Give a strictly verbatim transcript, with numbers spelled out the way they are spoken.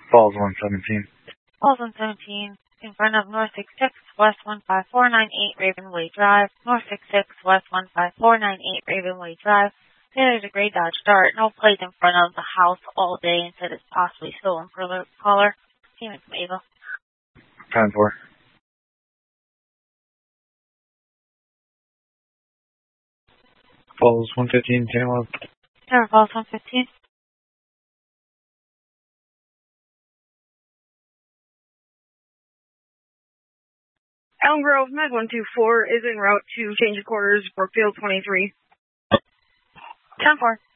Falls one seventeen. Falls one seventeen, in front of North six six, West one five four nine eight Ravenway Drive. North six six, West one five four nine eight Ravenway Drive. There's a gray Dodge Dart, no plate in front of the house all day and said it's possibly stolen caller. Payment from Ava. Time for. Falls one fifteen, ten eleven. Tower Falls one fifteen. Elm Grove, Med one two four is en route to change of quarters, Brookfield twenty-three. ten four.